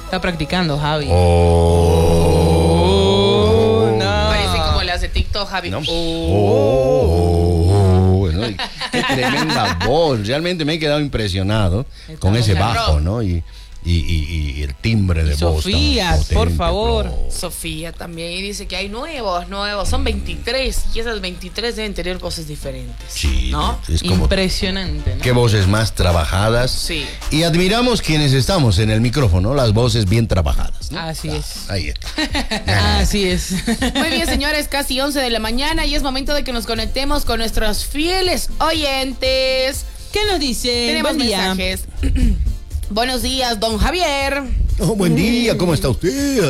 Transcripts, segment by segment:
Está practicando, Javi. No. Parece como las de TikTok, Javi. No. Bueno, qué tremenda voz. Realmente me he quedado impresionado con ese bajo, ¿no? Y el timbre de voz. Sofía, por favor. Bro. Sofía también. Y dice que hay nuevos. Son 23. Y esas 23 deben tener voces diferentes. Sí, ¿no? es como impresionante, ¿no? Qué voces más trabajadas. Sí. Y admiramos quienes estamos en el micrófono, las voces bien trabajadas, ¿no? Así es. Ahí está. Así es. Muy bien, señores, casi 11 de la mañana y es momento de que nos conectemos con nuestros fieles oyentes. ¿Qué nos dicen? Tenemos Buen día. mensajes. Buenos días, don Javier. Oh, buen día, ¿cómo está usted?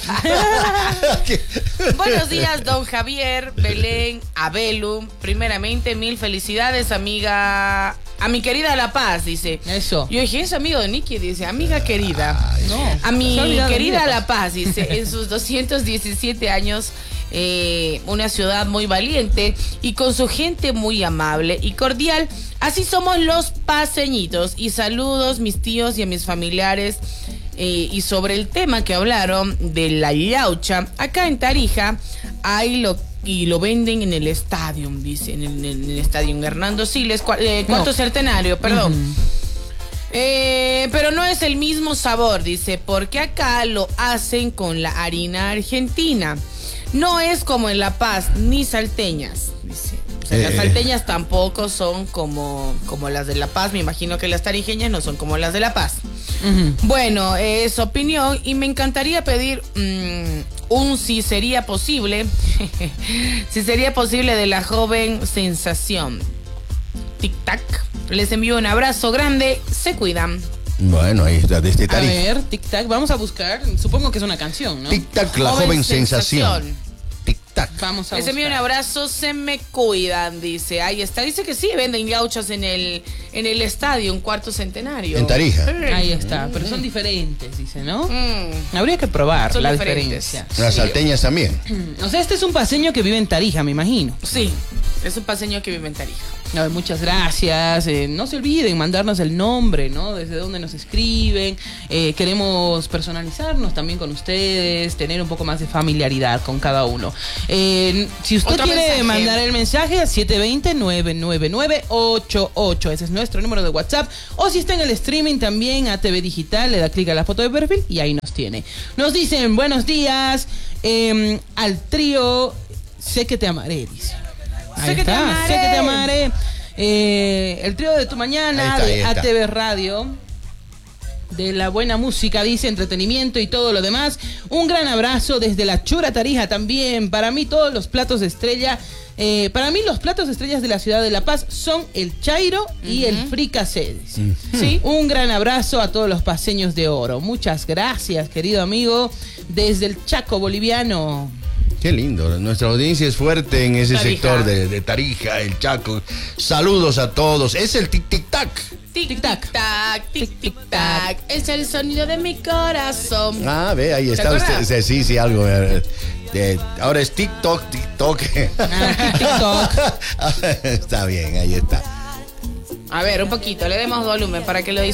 Buenos días, don Javier, Belén, Abelu. Primeramente, mil felicidades, amiga. A mi querida La Paz, dice. Eso. Yo dije, es amigo de Nicky, dice, amiga querida. Ay, no. A mi Se ha olvidado de querida mí, La Paz, dice, en sus 217 años, una ciudad muy valiente y con su gente muy amable y cordial. Así somos los paceñitos. Y saludos, mis tíos y a mis familiares. Y sobre el tema que hablaron de la yaucha, acá en Tarija hay lo venden en el estadio, dice, en el estadio Hernando Siles, cuarto centenario, perdón. Pero no es el mismo sabor, dice, porque acá lo hacen con la harina argentina. No es como en La Paz, ni salteñas, dice. O sea, las salteñas tampoco son como las de La Paz. Me imagino que las tarijeñas no son como las de La Paz. Bueno, es opinión y me encantaría pedir si sería posible, si sería posible de la joven sensación. Tic Tac. Les envío un abrazo grande, se cuidan. Bueno, ahí está, desde A Tarija. ver, Tic Tac, vamos a buscar. Supongo que es una canción, ¿no? Tic Tac, la joven sensación. Tic Tac. Vamos a Les buscar. envío un abrazo, se me cuidan, dice. Ahí está, dice que sí, venden gauchas en el estadio, un cuarto centenario. En Tarija. Ahí está, pero son diferentes, dice, ¿no? Habría que probar Son la diferentes. diferencia. Las salteñas también. O sea, este es un paseño que vive en Tarija, me imagino. Sí, es un paseño que vive en Tarija. Ay, muchas gracias. No se olviden mandarnos el nombre, ¿no? Desde dónde nos escriben. Queremos personalizarnos también con ustedes, tener un poco más de familiaridad con cada uno. Si usted Otro quiere mensaje. mandar el mensaje a 720-999-88. Ese es nuestro número de WhatsApp. O si está en el streaming también a TV Digital, le da clic a la foto de perfil y ahí nos tiene. Nos dicen, buenos días, al trío Sé que te amaré, dice. Ahí Sé que te está, amaré. Sé que te amaré. El trío de tu mañana, Ahí está, de ahí está. ATV Radio, de la buena música, dice, entretenimiento y todo lo demás. Un gran abrazo desde la Chura Tarija también. Para mí todos los platos de estrella, para mí los platos de estrellas de la ciudad de La Paz son el chairo y el fricasé, dice. Sí, un gran abrazo a todos los paseños de oro. Muchas gracias, querido amigo, desde el Chaco boliviano. Qué lindo, nuestra audiencia es fuerte en ese Tarija. sector de Tarija, el Chaco. Saludos a todos. Es el tic tic tac. Tic tac, tac, tic tic tac. Es el sonido de mi corazón. Ah, ve, ahí ¿Te está acuerdas? usted. Sí, algo. Ahora es TikTok. TikTok. Está bien, ahí está. A ver, un poquito, le demos volumen para que lo disfruten.